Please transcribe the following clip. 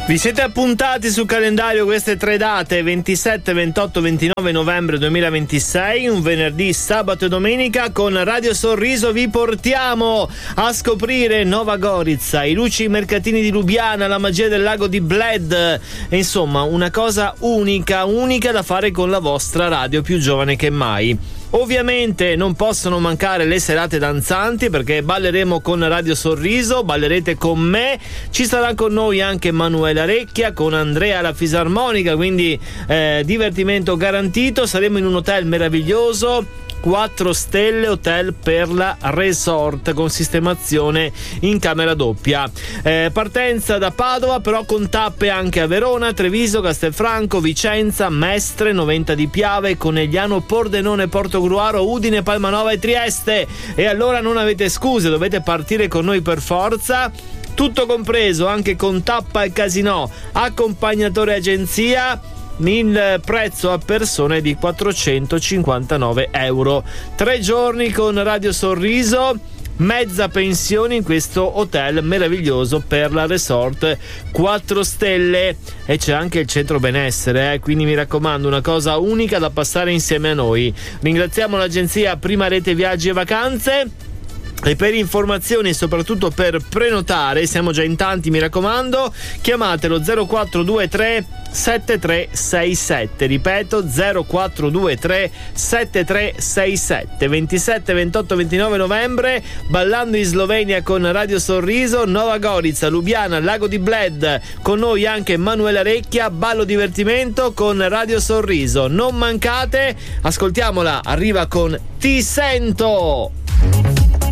Vi siete appuntati sul calendario queste tre date: 27, 28, 29 novembre 2026, un venerdì, sabato e domenica. Con Radio Sorriso vi portiamo a scoprire Nova Gorica, i luci mercatini di Lubiana, la magia del lago di Bled, e insomma una cosa unica da fare con la vostra radio più giovane che mai. Ovviamente non possono mancare le serate danzanti, perché balleremo con Radio Sorriso, ballerete con me, ci sarà con noi anche Manuela Recchia, con Andrea la fisarmonica, quindi divertimento garantito. Saremo in un hotel meraviglioso, 4 stelle, Hotel Perla Resort, con sistemazione in camera doppia. Partenza da Padova, però con tappe anche a Verona, Treviso, Castelfranco, Vicenza, Mestre, Noventa di Piave, Conegliano, Pordenone, Portogruaro, Udine, Palmanova e Trieste. E allora non avete scuse, dovete partire con noi per forza. Tutto compreso, anche con tappa e casinò, accompagnatore agenzia. Il prezzo a persone di 459 euro. 3 giorni con Radio Sorriso, mezza pensione in questo hotel meraviglioso per la Resort 4 stelle, e c'è anche il centro benessere, quindi mi raccomando, una cosa unica da passare insieme a noi. Ringraziamo l'agenzia Prima Rete Viaggi e Vacanze. E per informazioni e soprattutto per prenotare, siamo già in tanti, mi raccomando, chiamatelo 0423 7367, ripeto 0423 7367. 27, 28, 29 novembre, ballando in Slovenia con Radio Sorriso, Nova Gorica, Lubiana, Lago di Bled, con noi anche Manuela Recchia, ballo divertimento con Radio Sorriso. Non mancate, ascoltiamola, arriva con Ti sento.